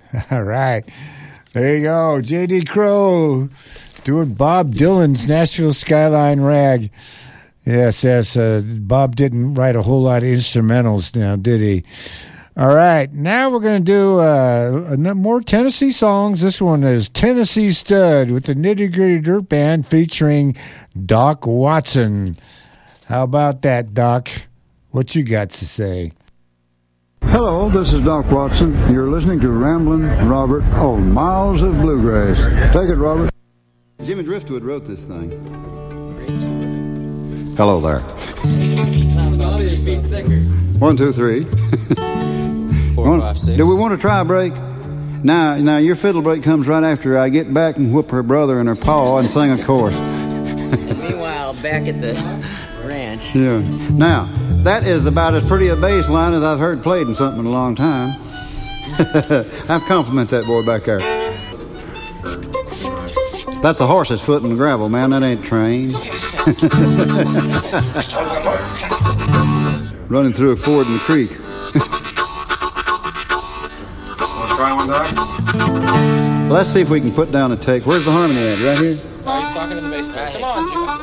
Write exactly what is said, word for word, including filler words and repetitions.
All right. There you go. J D. Crowe doing Bob Dylan's Nashville Skyline Rag. Yes, yes. Uh, Bob didn't write a whole lot of instrumentals now, did he? All right. Now we're going to do uh, more Tennessee songs. This one is Tennessee Stud with the Nitty Gritty Dirt Band featuring Doc Watson. How about that, Doc? What you got to say? Hello, this is Doc Watson. You're listening to Ramblin' Robert on Miles of Bluegrass. Take it, Robert. Jimmy Driftwood wrote this thing. Hello there. One, two, three. Four, five, six. Do we want to try a break? Now, now your fiddle break comes right after I get back and whoop her brother and her paw and sing a chorus. And meanwhile, back at the ranch. Yeah. Now, that is about as pretty a bass line as I've heard played in something in a long time. I compliment that boy back there. That's a horse's foot in the gravel, man. That ain't trained. Running through a ford in the creek. Want to try one, Doc? Let's see if we can put down a take. Where's the harmony at? Right here? Oh, he's talking to the bass player. Come on, Jimmy.